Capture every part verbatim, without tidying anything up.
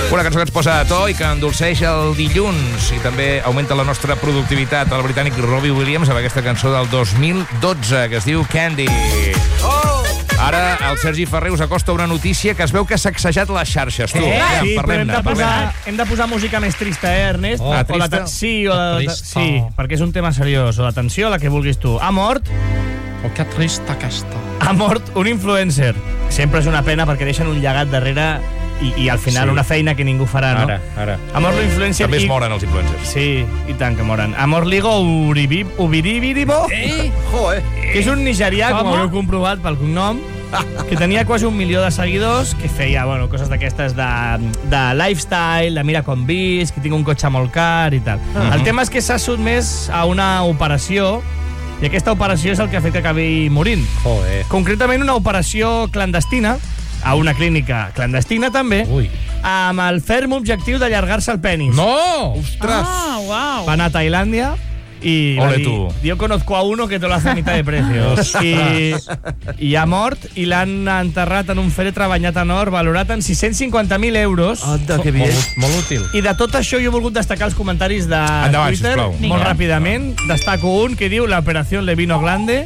Una cançó que ens posa a to i que endolceix el dilluns i també augmenta la nostra productivitat. El britànic Robbie Williams amb aquesta cançó del dos mil dotze que es diu Candy. Oh! Ara el Sergi Ferrer us acosta una notícia que es veu que ha sacsejat les xarxes. Tu, eh? ja, Sí, però hem de, posar, parlem. hem de posar música més trista, eh, Ernest? Oh, o trista? de, sí, o de, de, Trista. sí, perquè és un tema seriós. O d'atenció, la que vulguis tu. Ha mort... Oh, que trista aquesta. Ha mort un influencer. Sempre és una pena perquè deixen un llegat darrere i, i al final Sí. una feina que ningú farà, no? Ara, ara. Ha mort l'influencer... També es i- moren els influencers. Sí, i tant que moren. Ha mort l'Igo Uribib, Ubiribiribo, Eh? Joder. que és un nigerià, com Com? haureu comprovat pel cognom, que tenia quasi un milió de seguidors, que feia, bueno, coses d'aquestes de, de lifestyle, de mira com visc, que tinc un cotxe molt car i tal. Uh -huh. El tema és que s'ha sotmès a una operació, i aquesta operació és el que ha fet que acabi morint. Joder. Concretament una operació clandestina, a una clínica clandestina també, Ui. amb el ferm objectiu d'allargar-se el penis. No! Ostres. Ah, uau. Va anar a Tailàndia y Ole y- tú. yo conozco a uno que te lo hace a mitad de precio. I, i ha mort i l'han enterrat en un fèretre banyat en or valorat en sis-cents cinquanta mil euros. Anda, que Molt, molt útil. I de tot això jo he volgut destacar els comentaris de Endavant, Twitter, sisplau. molt Vinga. ràpidament. Destaco un que diu la operació le vino glande.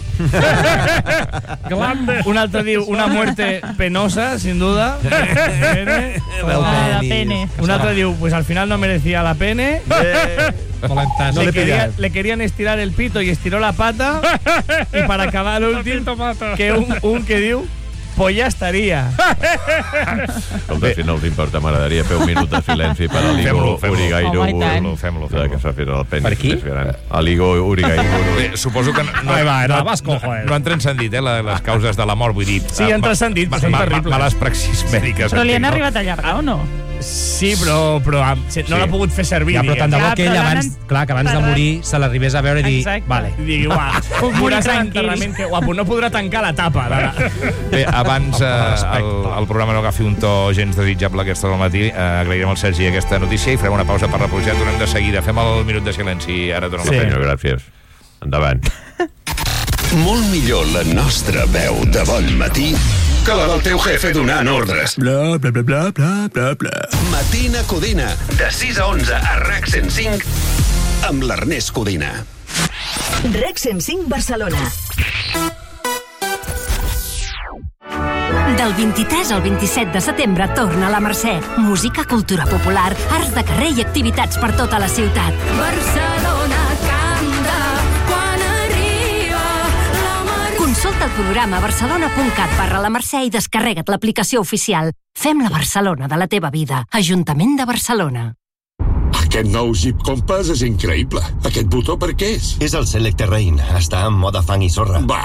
Glande. Un altre diu una muerte penosa, sin duda. Pene. Ah, la pene. Un altre diu, pues al final no merecía la pene. Molt entès. le, quería- le querían estirar el pito y estiró la pata. Y para acabar l'últim, que un, un que diu pues ja estaria. Escolta, si no us importa, m'agradaria fer un minut de silenci per a l'Igo Fem-lo, fem-lo. Urigairo. Home, i tant. Fem-lo, fem-lo, Ja que fem-lo. s'ha fet el penis Per qui? més gran. A l'Igo Urigairo. Bé, suposo que no, no, Ai, va, era no, Vasco, joder. no han transcendit eh, la- les causes de la mort, vull dir... Sí, han transcendit, ma- però són ma- ma- terribles. Males praxis mèdiques. Però li han entenc, no? arribat a allargar o no? Sí, però, però ah, sí, no Sí. l'ha pogut fer servir. Ja, però tant de bo Ja, que ell però abans, l'han clar, que abans de enterrat. morir se l'arribés a veure i dir, Exacte. vale. I digui, uah, Puc morir veuràs a tranquil. l'enterrament que guapo, no podrà tancar la tapa. De la... Bé, abans Amb eh, respecte. el, el programa no agafi un to gens desitjable aquesta del matí, eh, agrairem al Sergi aquesta notícia i farem una pausa per reproduir. Tornem de seguida. Fem el minut de silenci. Ara tornem Sí. a fer. Senyor, gràcies. Endavant. Molt millor la nostra veu de bon matí que la del teu jefe donant ordres. Bla, bla, bla, bla, bla, bla, bla. Matina Codina, de sis a onze a R A C cent cinc, amb l'Ernest Codina. Rec cent cinc Barcelona. Del vint-i-tres al vint-i-set de setembre torna a la Mercè. Música, cultura popular, arts de carrer i activitats per tota la ciutat. Barcelona canta quan arriba la Mercè. Consulta el programa a barcelona.cat barra la Mercè i descarrega't l'aplicació oficial. Fem la Barcelona de la teva vida. Ajuntament de Barcelona. Aquest nou Jeep Compass és increïble. Aquest botó per què és? És el Select Terrain. Està en mode fang i sorra. Va,